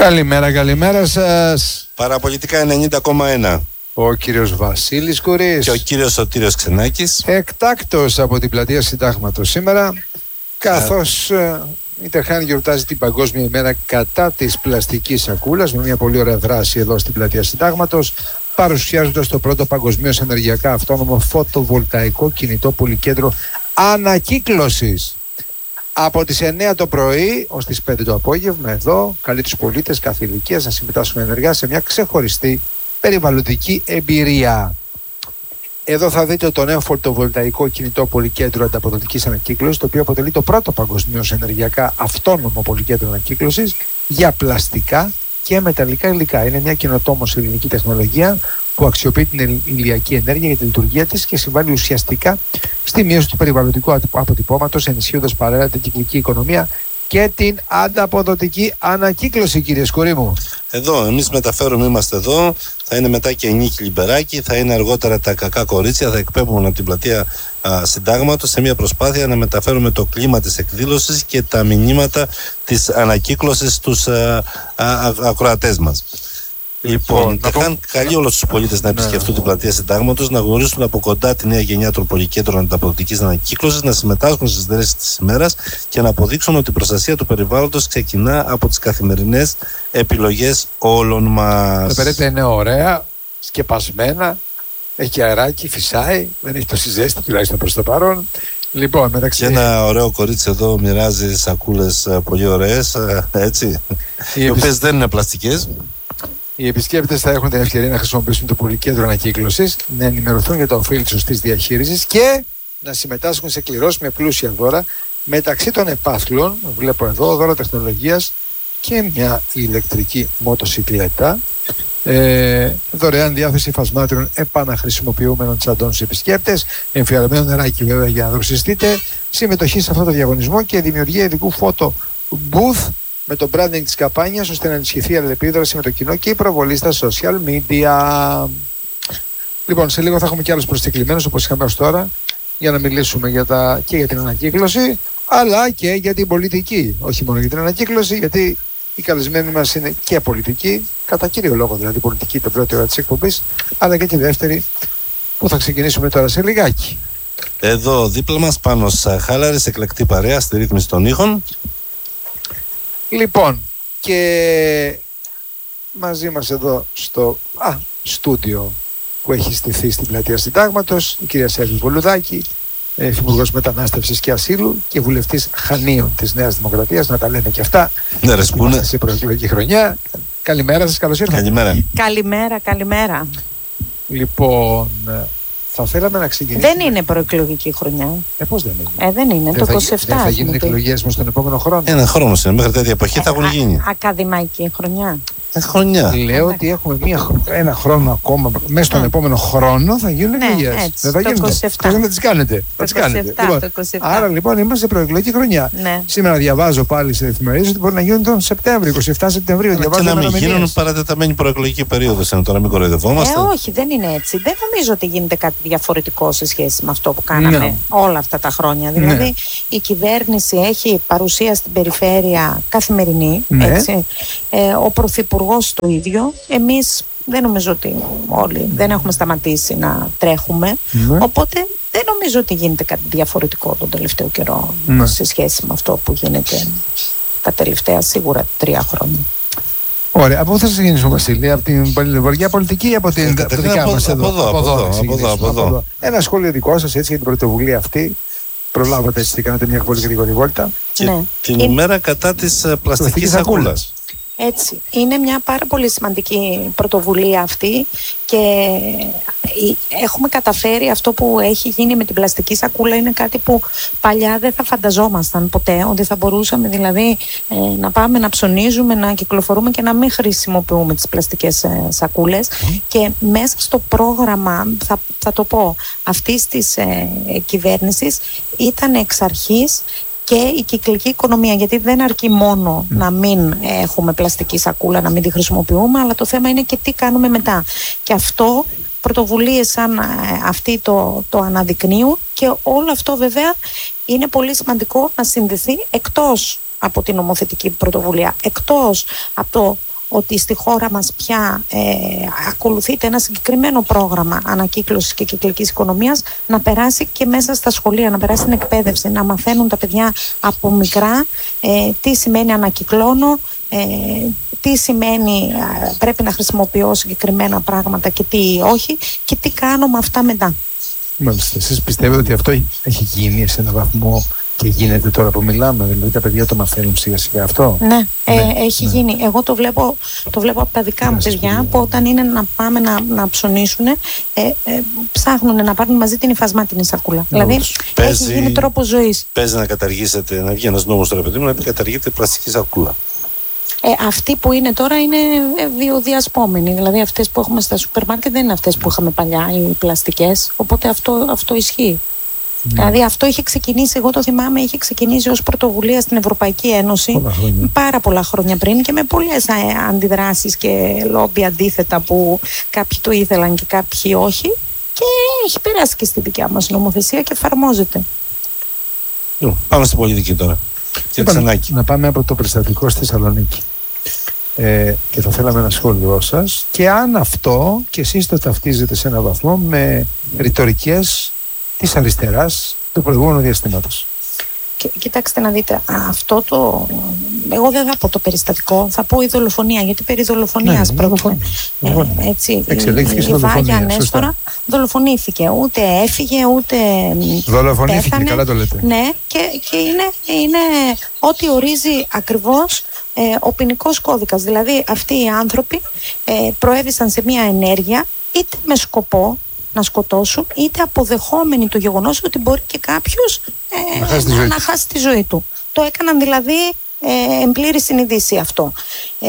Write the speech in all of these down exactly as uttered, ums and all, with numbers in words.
Καλημέρα, καλημέρα σας. Παραπολιτικά ενενήντα κόμμα ένα. Ο κύριος Βασίλης Κουρής και ο κύριος Σωτήριος Ξενάκης. Εκτάκτος από την πλατεία Συντάγματος σήμερα, καθώς ε, η Τερχάνη γιορτάζει την Παγκόσμια ημέρα κατά της πλαστικής σακούλας με μια πολύ ωραία δράση εδώ στην πλατεία Συντάγματος, παρουσιάζοντας το πρώτο παγκοσμίως ενεργειακά αυτόνομο φωτοβολταϊκό κινητό πολυκέντρο ανακύκλωσης. Από τις εννιά το πρωί ως τις πέντε το απόγευμα εδώ καλεί τους πολίτες κάθε ηλικίας να συμμετάσχουν ενεργά σε μια ξεχωριστή περιβαλλοντική εμπειρία. Εδώ θα δείτε το νέο φωτοβολταϊκό κινητό πολυκέντρο ανταποδοτικής ανακύκλωσης, το οποίο αποτελεί το πρώτο παγκοσμίως ενεργειακά αυτόνομο πολυκέντρο ανακύκλωσης για πλαστικά και μεταλλικά υλικά. Είναι μια καινοτόμως ελληνική τεχνολογία που αξιοποιεί την ηλιακή ενέργεια για τη λειτουργία της και συμβάλλει ουσιαστικά στη μείωση του περιβαλλοντικού αποτυπώματος, ενισχύοντας παράλληλα την κυκλική οικονομία και την ανταποδοτική ανακύκλωση, κύριε Σκουρή μου. Εδώ, εμείς μεταφέρουμε, είμαστε εδώ. Θα είναι μετά και η Νίκη Λιμπεράκη, θα είναι αργότερα τα κακά κορίτσια, θα εκπέμπουν από την πλατεία α, Συντάγματος σε μια προσπάθεια να μεταφέρουμε το κλίμα της εκδήλωσης και τα μηνύματα της ανακύκλωσης στους α, α, α, ακροατές μας. Λοιπόν, θα κάνουν καλεί όλους τους πολίτες να επισκεφτούν ναι. την πλατεία Συντάγματος, να γνωρίσουν από κοντά τη νέα γενιά των πολυκέντρων ανταποδοτικής ανακύκλωσης, να συμμετάσχουν στις δράσεις της ημέρας και να αποδείξουν ότι η προστασία του περιβάλλοντος ξεκινά από τις καθημερινές επιλογές όλων μας. Το περίπτωση είναι ωραία, σκεπασμένα, έχει αεράκι, φυσάει, δεν έχει τόση ζέστη τουλάχιστον προς το παρόν. Λοιπόν, μεταξύ... Και ένα ωραίο κορίτσι εδώ μοιράζει σακούλες πολύ ωραίες, έτσι, οι οποίες δεν είναι πλαστικές. Οι επισκέπτες θα έχουν την ευκαιρία να χρησιμοποιήσουν το πολυκέντρο ανακύκλωσης, να ενημερωθούν για το οφείλει της σωστής διαχείρισης και να συμμετάσχουν σε κληρώσεις με πλούσια δώρα. Μεταξύ των επάθλων, βλέπω εδώ, δώρα τεχνολογίας και μια ηλεκτρική μοτοσυκλέτα. Ε, δωρεάν διάθεση φασμάτριων επαναχρησιμοποιούμενων τσαντών στους επισκέπτες, εμφιαλωμένο νεράκι βέβαια για να δροσιστείτε, συμμετοχή σε αυτό το διαγωνισμό και δημιουργία ειδικού φώτο booth με το branding της καμπάνιας, ώστε να ενισχυθεί η αλληλεπίδραση με το κοινό και η προβολή στα social media. Λοιπόν, σε λίγο θα έχουμε και άλλους προσκεκλημένους όπως είχαμε ως τώρα, για να μιλήσουμε για τα, και για την ανακύκλωση, αλλά και για την πολιτική. Όχι μόνο για την ανακύκλωση, γιατί οι καλεσμένοι μας είναι και πολιτικοί, κατά κύριο λόγο δηλαδή πολιτική την πρώτη ώρα της εκπομπής, αλλά και τη δεύτερη που θα ξεκινήσουμε τώρα σε λιγάκι. Εδώ δίπλα μας, πάνω σε χάλαρης εκλεκτή παρέα στη ρύθμιση των ήχων. Λοιπόν, και μαζί μας εδώ στο α, στούντιο που έχει στηθεί στην πλατεία Συντάγματος η κυρία Σέρβη Βολουδάκη, Υφυπουργός Μετανάστευσης και Ασύλου και βουλευτής Χανίων της Νέας Δημοκρατίας, να τα λέμε και αυτά. Ναι, ρε σπούνε. Σε προεκλογική χρονιά. Καλημέρα σας, καλώς ήρθατε. Καλημέρα. Καλημέρα, καλημέρα. Λοιπόν, θα θέλαμε να ξεκινήσουμε. Δεν είναι προεκλογική χρονιά. Ε, πώς δεν είναι. Ε, δεν είναι. Δεν το θα, είκοσι επτά. Δεν θα γίνουν εκλογές μας τον επόμενο χρόνο. Ένα χρόνο είναι. Μέχρι τέτοια εποχή ε, θα έχουν γίνει. Α, ακαδημαϊκή χρονιά. Ε, χρονιά. Λέω ότι έχουμε μία, ένα χρόνο ακόμα. Μέσα στον mm. επόμενο χρόνο θα γίνουν ναι, εκλογές. Δεν θα γίνουν. Δεν θα τις κάνετε. Το είκοσι επτά, λοιπόν, το είκοσι επτά. Άρα λοιπόν είμαστε σε προεκλογική χρονιά. Ναι. Σήμερα διαβάζω πάλι σε εφημερίδες ότι μπορεί να γίνουν τον Σεπτέμβριο, είκοσι επτά Σεπτεμβρίου. Και να μην γίνουν παρατεταμένη προεκλογική περίοδος. Είναι τώρα, μην κοροϊδευόμαστε. Ε, όχι, δεν είναι έτσι. Δεν νομίζω ότι γίνεται κάτι διαφορετικό σε σχέση με αυτό που κάναμε ναι. όλα αυτά τα χρόνια. Δηλαδή ναι. η κυβέρνηση έχει παρουσία στην περιφέρεια καθημερινή. Ναι. Έτσι. Ε, ο Πρωθυπουργός το ίδιο. Εμείς δεν νομίζω ότι όλοι δεν έχουμε σταματήσει να τρέχουμε. Ναι. Οπότε δεν νομίζω ότι γίνεται κάτι διαφορετικό τον τελευταίο καιρό ναι. σε σχέση με αυτό που γίνεται τα τελευταία σίγουρα τρία χρόνια. Ωραία. Από πού θα ξεκινήσουμε, Βασίλη, από την βορειά πολιτική ή από την ε, δικά μας εδώ? Από εδώ, από εδώ, από εδώ, από εδώ. Ένα σχόλιο δικό σας έτσι για την πρωτοβουλία αυτή. Προλάβατε έτσι και κάνετε μια πολύ γρήγορη βόλτα. Και ναι. την ημέρα κατά της πλαστικής σακούλας. Έτσι, είναι μια πάρα πολύ σημαντική πρωτοβουλία αυτή και έχουμε καταφέρει αυτό που έχει γίνει με την πλαστική σακούλα. Είναι κάτι που παλιά δεν θα φανταζόμασταν ποτέ, ότι θα μπορούσαμε δηλαδή ε, να πάμε να ψωνίζουμε, να κυκλοφορούμε και να μην χρησιμοποιούμε τις πλαστικές ε, σακούλες mm. και μέσα στο πρόγραμμα, θα, θα το πω, αυτής της ε, κυβέρνησης ήταν εξ αρχής και η κυκλική οικονομία, γιατί δεν αρκεί μόνο mm. να μην έχουμε πλαστική σακούλα, να μην τη χρησιμοποιούμε, αλλά το θέμα είναι και τι κάνουμε μετά. Και αυτό, πρωτοβουλίες σαν αυτή το, το αναδεικνύουν και όλο αυτό βέβαια είναι πολύ σημαντικό να συνδεθεί εκτός από την νομοθετική πρωτοβουλία, εκτός από το ότι στη χώρα μας πια ε, ακολουθείται ένα συγκεκριμένο πρόγραμμα ανακύκλωσης και κυκλικής οικονομίας, να περάσει και μέσα στα σχολεία, να περάσει στην εκπαίδευση, να μαθαίνουν τα παιδιά από μικρά ε, τι σημαίνει ανακυκλώνω, ε, τι σημαίνει ε, πρέπει να χρησιμοποιώ συγκεκριμένα πράγματα και τι όχι και τι κάνω με αυτά μετά. Μάλιστα. Εσείς πιστεύετε ότι αυτό έχει γίνει σε έναν βαθμό και γίνεται τώρα που μιλάμε, δηλαδή τα παιδιά το μαθαίνουν σιγά σιγά αυτό? Ναι, ναι ε, έχει ναι. γίνει. Εγώ το βλέπω, το βλέπω από τα δικά μου παιδιά που όταν είναι να πάμε να, να ψωνίσουν, ε, ε, ψάχνουν να πάρουν μαζί την υφασμάτινη σακούλα. Δηλαδή παίζει, έχει γίνει τρόπος ζωής. Παίζει να καταργήσετε, να βγει ένας νόμος τώρα, παιδί μου, να καταργείτε πλαστική σακούλα. Ε, αυτοί που είναι τώρα είναι βιοδιασπόμενοι. Δηλαδή αυτές που έχουμε στα σούπερ μάρκετ δεν είναι αυτές που είχαμε παλιά, οι πλαστικές. Οπότε αυτό, αυτό ισχύει. Mm. Δηλαδή αυτό είχε ξεκινήσει, εγώ το θυμάμαι, είχε ξεκινήσει ως πρωτοβουλία στην Ευρωπαϊκή Ένωση πολλά πάρα πολλά χρόνια πριν και με πολλές αντιδράσεις και λόμπι αντίθετα που κάποιοι το ήθελαν και κάποιοι όχι. Και έχει περάσει και στη δικιά μας νομοθεσία και εφαρμόζεται. Πάμε στην πολιτική τώρα. Είπα, να πάμε από το περιστατικό στη Θεσσαλονίκη. Ε, και θα θέλαμε ένα σχόλιο σας και αν αυτό και εσείς το ταυτίζετε σε έναν βαθμό με ρητορικές της αριστεράς του προηγούμενου διαστήματος. Και, κοιτάξτε να δείτε, αυτό το... Εγώ δεν θα πω το περιστατικό, θα πω η δολοφονία, γιατί περί δολοφονίας ναι, πρόκειται. Ε, έτσι, εξελίχθηκε η, η Βάγια Νέστορα δολοφονήθηκε, ούτε έφυγε, ούτε δολοφονήθηκε, πέθανε. Καλά το λέτε. Ναι, και, και είναι, είναι ό,τι ορίζει ακριβώς ε, ο ποινικός κώδικας. Δηλαδή αυτοί οι άνθρωποι ε, προέβησαν σε μια ενέργεια είτε με σκοπό να σκοτώσουν, είτε αποδεχόμενοι το γεγονός ότι μπορεί και κάποιος ε, να, χάσει να, να χάσει τη ζωή του. Το έκαναν δηλαδή ε, εμπλήρη συνειδήση αυτό. Ε,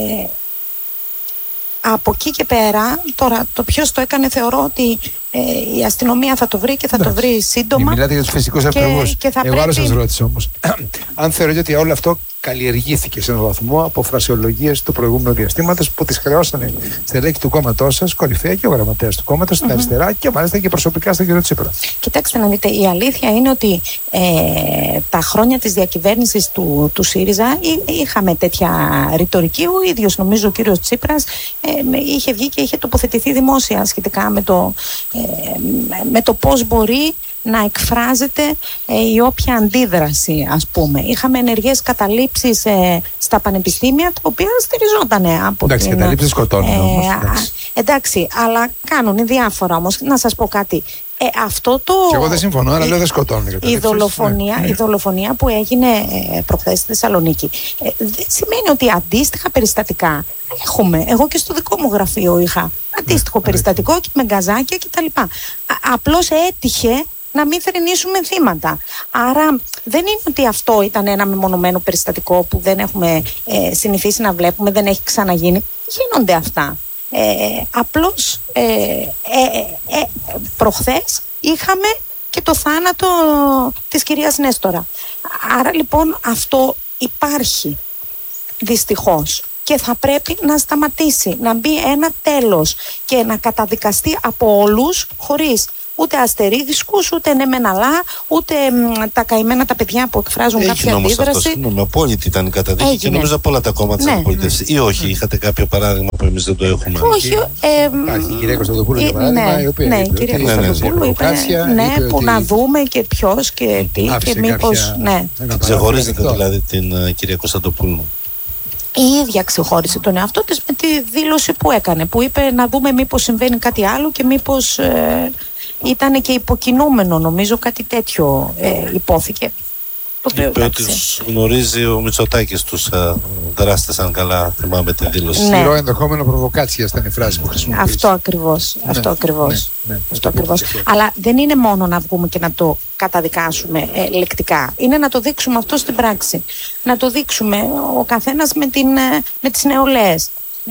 από εκεί και πέρα, τώρα το ποιος το έκανε θεωρώ ότι ε, η αστυνομία θα το βρει και θα Εντάξει. το βρει σύντομα. Μιλάτε για τους φυσικούς αυτούργους. Εγώ πρέπει... άλλο σας ρώτησα όμως. Αν θεωρείτε ότι όλο αυτό καλλιεργήθηκε σε έναν βαθμό από φρασιολογίες του προηγούμενου διαστήματος που τις χρεώσανε στελέχη του κόμματός σας, κορυφαία και ο γραμματέας του κόμματος, στην mm-hmm. αριστερά και μάλιστα και προσωπικά στον κύριο Τσίπρα. Κοιτάξτε να δείτε, η αλήθεια είναι ότι ε, τα χρόνια της διακυβέρνησης του, του ΣΥΡΙΖΑ είχαμε τέτοια ρητορική. Ο ίδιος νομίζω ο κύριος Τσίπρας ε, είχε βγει και είχε τοποθετηθεί δημόσια σχετικά με το, ε, με το πώς μπορεί να εκφράζεται ε, η όποια αντίδραση, ας πούμε. Είχαμε ενεργές καταλήψεις ε, στα πανεπιστήμια, τα οποία στηριζόταν από εντάξει, την... καταλήψεις σκοτώνουν ε, όμως. Εντάξει. εντάξει, αλλά κάνουν διάφορα όμως. Να σας πω κάτι. Ε, αυτό το... Και εγώ δεν συμφωνώ, αλλά λέω δεν σκοτώνουν. Η δολοφονία, ναι. η δολοφονία που έγινε ε, προχθές στη Θεσσαλονίκη ε, δεν σημαίνει ότι αντίστοιχα περιστατικά έχουμε. Εγώ και στο δικό μου γραφείο είχα αντίστοιχο ναι, περιστατικό ναι. και με γκαζάκια κτλ. Απλώς έτυχε να μην θρηνήσουμε θύματα. Άρα δεν είναι ότι αυτό ήταν ένα μεμονωμένο περιστατικό που δεν έχουμε ε, συνηθίσει να βλέπουμε, δεν έχει ξαναγίνει. Γίνονται αυτά. Ε, απλώς ε, ε, ε, προχθές είχαμε και το θάνατο της κυρίας Νέστορα. Άρα λοιπόν αυτό υπάρχει δυστυχώς και θα πρέπει να σταματήσει, να μπει ένα τέλος και να καταδικαστεί από όλους χωρίς ούτε αστερίσκους, ούτε ναι μεν αλλά, ούτε μ, τα καημένα τα παιδιά που εκφράζουν Έγινε κάποια όμως αντίδραση. Αυτό, συγγνώμη, απόλυτη ήταν η καταδίκη. Έγινε. Και νομίζω από όλα τα κόμματα ναι. της αντιπολίτευσης. Ή όχι, είχατε κάποιο παράδειγμα που εμείς δεν το έχουμε? Όχι. Ε, Υπάρχει η κυρία Κωνσταντοπούλου για παράδειγμα, ναι, η οποία ναι, η κυρία Κωνσταντοπούλου είπε, ναι, που να δούμε και ποιος και τι και μήπως, ναι. Ξεχωρίζετε δηλαδή την κυρία Κωνσταντοπούλου? Η ίδια ξεχώρισε τον εαυτό της με τη δήλωση που έκανε, που είπε να δούμε μήπως συμβαίνει κάτι άλλο και μήπως ε, ήταν και υποκινούμενο, νομίζω κάτι τέτοιο ε, υπόθηκε. Είπε ότι τους γνωρίζει ο Μητσοτάκης τους ε, δράστες, αν καλά θυμάμαι τη δήλωση. Ναι. Σειρό ενδεχόμενο προβοκάτσια ήταν η φράση που χρησιμοποιήσε. Αυτό ακριβώς. Ναι, αυτό ακριβώς. Ναι, ναι, αυτό ακριβώς. Αλλά δεν είναι μόνο να βγούμε και να το καταδικάσουμε ε, λεκτικά. Είναι να το δείξουμε αυτό στην πράξη. Να το δείξουμε ο καθένας με, την, με τις νεολαίες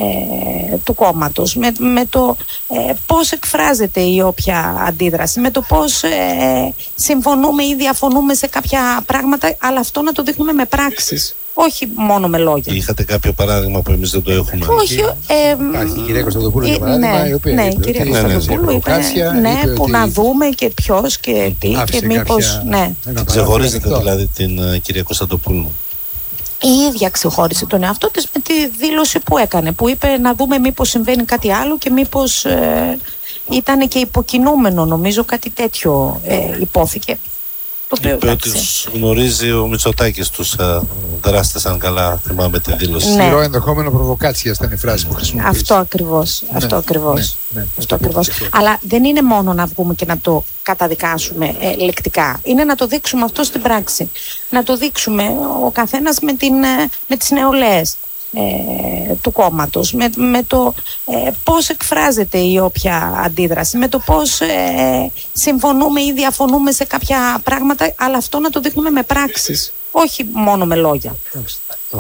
ε, του κόμματος, με, με το ε, πώς εκφράζεται η όποια αντίδραση, με το πώς ε, συμφωνούμε ή διαφωνούμε σε κάποια πράγματα, αλλά αυτό να το δείχνουμε με πράξεις. Όχι μόνο με λόγια. Είχατε κάποιο παράδειγμα που εμείς δεν το έχουμε? Όχι. Ε, Υπάρχει η κυρία Κωνσταντοπούλου για παράδειγμα, ναι, η οποία ναι, είπε η κυρία ότι Κωνσταντοπούλου είπε, ναι, είπε που ότι να δούμε και ποιος και τι και μήπως, κάποια, ναι. Ξεχωρίζετε δηλαδή την uh, κυρία Κωνσταντοπούλου? η ίδια ξεχώρισε τον εαυτό της με τη δήλωση που έκανε, που είπε να δούμε μήπως συμβαίνει κάτι άλλο και μήπως ε, ήταν και υποκινούμενο, νομίζω κάτι τέτοιο ε, υπόθηκε. Είπε ότι τους γνωρίζει ο Μητσοτάκης τους ε, δράστες, αν καλά θυμάμαι τη δήλωση. Ναι. Σειρό ενδεχόμενο προβοκάτσια ήταν η φράση που χρησιμοποιήσε. Αυτό ακριβώς. Ναι, αυτό ακριβώς. Ναι, ναι, αυτό ακριβώς. Αλλά δεν είναι μόνο να βγούμε και να το καταδικάσουμε ε, λεκτικά. Είναι να το δείξουμε αυτό στην πράξη. Να το δείξουμε ο καθένας με, την, ε, με τις νεολαίες ε, του κόμματος, με, με το ε, πώς εκφράζεται η όποια αντίδραση, με το πώς ε, συμφωνούμε ή διαφωνούμε σε κάποια πράγματα, αλλά αυτό να το δείχνουμε με πράξεις, όχι μόνο με λόγια.